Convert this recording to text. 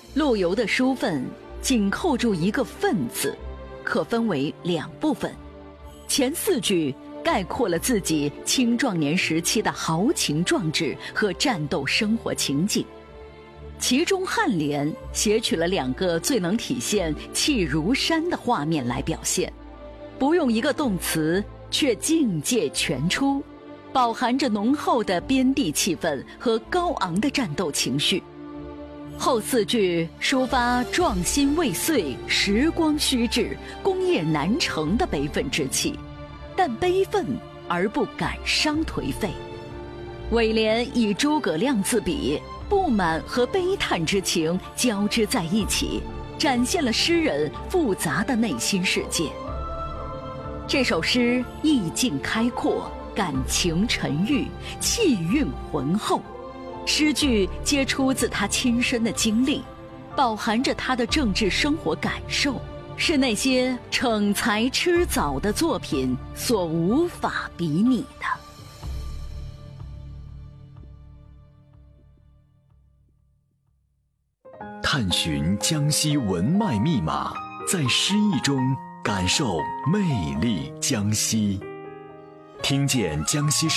陆游的书愤紧扣住一个愤字，可分为两部分。前4句概括了自己青壮年时期的豪情壮志和战斗生活情景，其中颔联写取了2个最能体现气如山的画面来表现，不用一个动词，却境界全出，饱含着浓厚的边地气氛和高昂的战斗情绪。后4句抒发壮心未遂、时光虚掷、功业难成的悲愤之气，但悲愤而不感伤颓废。尾联以诸葛亮自比，不满和悲叹之情交织在一起，展现了诗人复杂的内心世界。这首诗意境开阔，感情沉郁，气韵浑厚，诗句皆出自他亲身的经历，饱含着他的政治生活感受，是那些逞才吃枣的作品所无法比拟的。 探寻江西文脉密码，在诗意中感受魅力江西，听见江西